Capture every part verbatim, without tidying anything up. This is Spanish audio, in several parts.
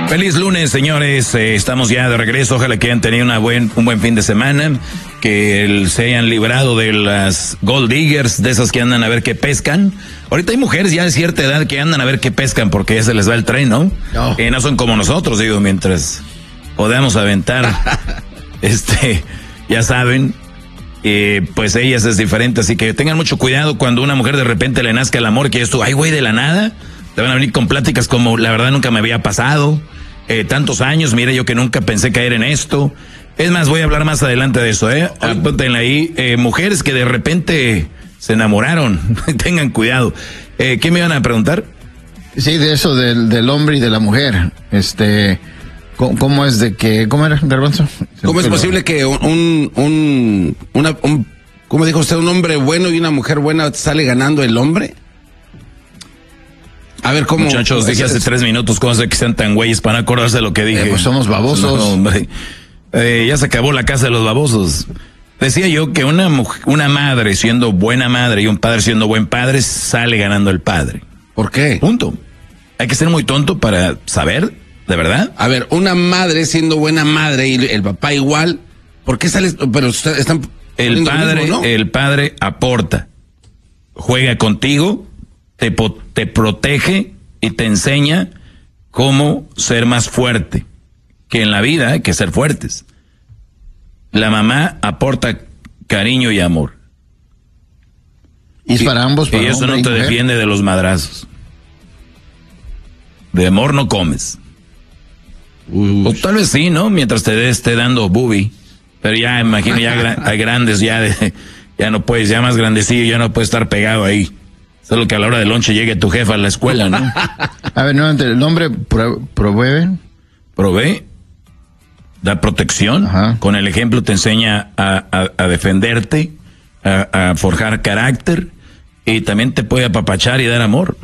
Feliz lunes, señores. Eh, estamos ya de regreso. Ojalá que hayan tenido una buen, un buen fin de semana. Que el, se hayan librado de las gold diggers, de esas que andan a ver qué pescan. Ahorita hay mujeres ya de cierta edad que andan a ver qué pescan porque ya se les va el tren, ¿no? No, eh, no son como nosotros, digo, mientras podamos aventar. este, ya saben, eh, pues ellas es diferente. Así que tengan mucho cuidado cuando una mujer de repente le nazca el amor, que esto, ay, güey, de la nada. Te van a venir con pláticas como, la verdad nunca me había pasado. Eh, tantos años, mire, yo que nunca pensé caer en esto. Es más, voy a hablar más adelante de eso, ¿eh? Apúntenla ahí. Eh, mujeres que de repente se enamoraron. Tengan cuidado. Eh, ¿Qué me iban a preguntar? Sí, de eso, del, del hombre y de la mujer. Este, ¿cómo, cómo es de que, cómo era, Garbanzo? ¿Cómo es posible que un, un, una, un, ¿cómo dijo usted? Un hombre bueno y una mujer buena sale ganando el hombre? A ver, ¿cómo? Muchachos, dije hace tres minutos cómo sé que sean tan güeyes para no acordarse de lo que dije. Eh, pues somos babosos. No, hombre. Eh, ya se acabó la casa de los babosos. Decía yo que una mujer, una madre siendo buena madre y un padre siendo buen padre sale ganando el padre. ¿Por qué? Punto. Hay que ser muy tonto para saber, ¿de verdad? A ver, una madre siendo buena madre y el papá igual, ¿por qué sale? Pero están el padre, mismo, ¿no? El padre aporta, juega contigo, te, te protege y te enseña cómo ser más fuerte. Que en la vida hay que ser fuertes. La mamá aporta cariño y amor. Y es para ambos. Para y eso no te mujer. defiende de los madrazos. De amor no comes. Uy. O tal vez sí, ¿no? Mientras te esté dando boobie. Pero ya, imagino, ya gra hay grandes, ya de, ya no puedes, ya más grandecillo, ya no puedes estar pegado ahí. Solo que a la hora del lonche llegue tu jefa a la escuela, ¿no? A ver, no, el hombre pro, provee. Provee. Da protección. Ajá. Con el ejemplo te enseña a, a, a defenderte, a, a forjar carácter, y también te puede apapachar y dar amor.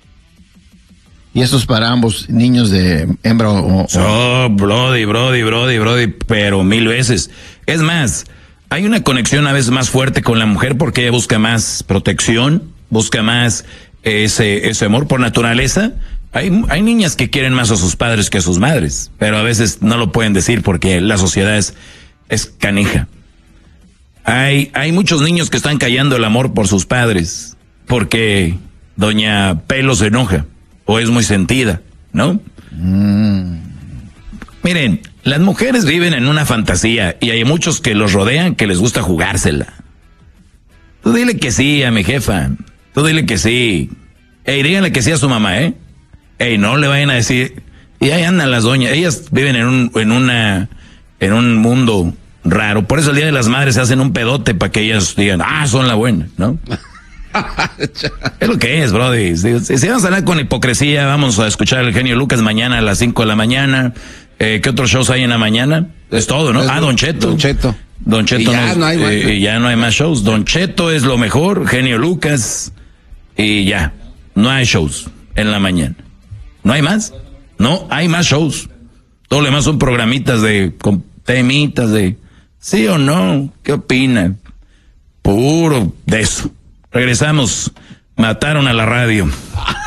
Y esto es para ambos, niños de hembra o... Oh, brody, brody, brody, brody, pero mil veces. Es más, hay una conexión a veces más fuerte con la mujer porque ella busca más protección, busca más ese, ese amor por naturaleza. Hay, hay niñas que quieren más a sus padres que a sus madres, pero a veces no lo pueden decir porque la sociedad es, es canija. Hay, hay muchos niños que están callando el amor por sus padres porque doña Pelo se enoja o es muy sentida, ¿no? Mm. Miren, las mujeres viven en una fantasía y hay muchos que los rodean que les gusta jugársela. Tú dile que sí a mi jefa, tú dile que sí. Ey, díganle que sí a su mamá, ¿eh? Ey, no le vayan a decir, y ahí andan las doñas, ellas viven en un, en una, en un mundo raro, por eso el Día de las Madres se hacen un pedote para que ellas digan, ah, son la buena, ¿no? Es lo que es, brody. Si, si vamos a hablar con hipocresía, vamos a escuchar el genio Lucas mañana a las cinco de la mañana. Eh, ¿Qué otros shows hay en la mañana? Es todo, ¿no? Ah, Don Cheto. Don Cheto. Don Cheto. Y ya no, no hay más. Eh, ya no hay más shows. Don Cheto es lo mejor, genio Lucas, y ya. No hay shows en la mañana. ¿No hay más? No, hay más shows. Todo lo demás son programitas de, con temitas de, ¿sí o no? ¿Qué opina? Puro de eso. Regresamos. Mataron a la radio.